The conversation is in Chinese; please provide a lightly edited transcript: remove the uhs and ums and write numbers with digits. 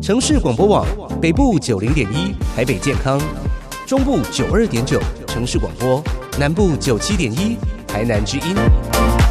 城市广播网北部90.1台北健康，中部92.9城市广播，南部97.1台南之音。